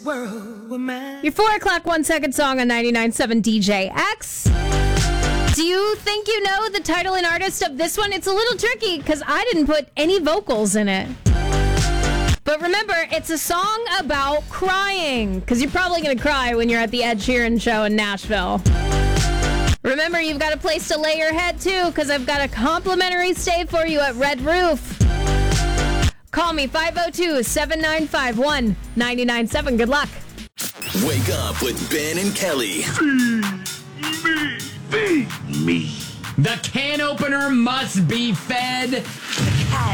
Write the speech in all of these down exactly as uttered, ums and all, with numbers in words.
Your four o'clock, one second song on ninety-nine point seven D J X. Do you think you know the title and artist of this one? It's a little tricky because I didn't put any vocals in it. But remember, it's a song about crying because you're probably going to cry when you're at the Ed Sheeran show in Nashville. Remember, you've got a place to lay your head too because I've got a complimentary stay for you at Red Roof. Call me five oh two, seven nine five, one nine nine seven. Good luck. Wake up with Ben and Kelly. Feed me. Feed me. The can opener must be fed. Can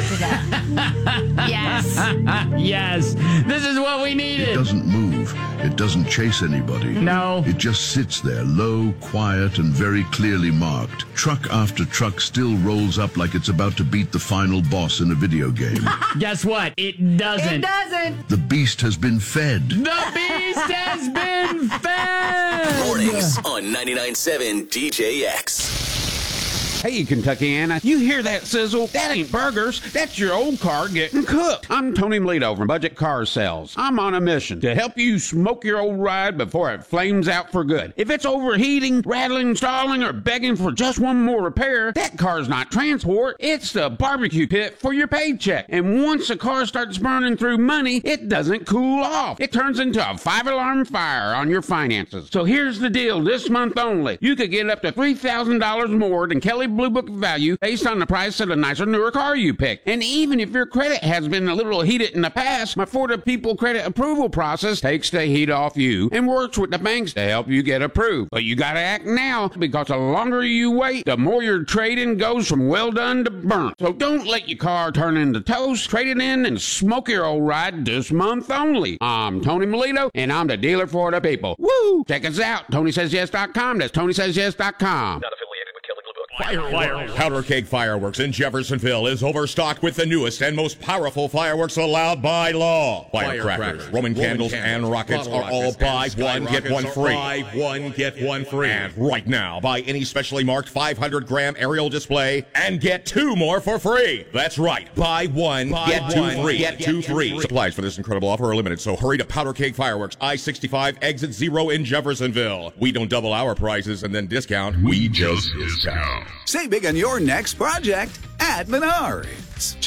opener. Yes. Yes. This is what we needed. It doesn't move. It doesn't chase anybody. No. It just sits there, low, quiet, and very clearly marked. Truck after truck still rolls up like it's about to beat the final boss in a video game. Guess what? It doesn't. It doesn't. The beast has been fed. The beast has been fed. Mornings on ninety-nine point seven D J X. Hey, Kentuckiana, you hear that sizzle? That ain't burgers. That's your old car getting cooked. I'm Tony Melito from Budget Car Sales. I'm on a mission to help you smoke your old ride before it flames out for good. If it's overheating, rattling, stalling, or begging for just one more repair, that car's not transport. It's the barbecue pit for your paycheck. And once the car starts burning through money, it doesn't cool off. It turns into a five-alarm fire on your finances. So here's the deal this month only. You could get up to three thousand dollars more than Kelly Blue Book value based on the price of the nicer, newer car you pick. And even if your credit has been a little heated in the past, my Florida People credit approval process takes the heat off you and works with the banks to help you get approved. But you gotta act now, because the longer you wait, the more your trade-in goes from well done to burnt. So don't let your car turn into toast. Trade it in and smoke your old ride this month only. I'm Tony Melito, and I'm the dealer for the people. Woo! Check us out, Tony Says Yes dot com. That's Tony Says Yes dot com. Not affiliated with Kelly Blue Book. Fireworks. Powder Keg Fireworks in Jeffersonville is overstocked with the newest and most powerful fireworks allowed by law. Firecrackers, Roman, Roman candles, candles, and rockets are all buy one, get one free. Buy one, get one free. And right now, buy any specially marked five hundred gram aerial display and get two more for free. That's right. Buy one, buy get two one, free. Get, get two free. free. Supplies for this incredible offer are limited, so hurry to Powder Keg Fireworks, I sixty-five, exit zero in Jeffersonville. We don't double our prices and then discount. We just discount. Save big on your next project at Menards.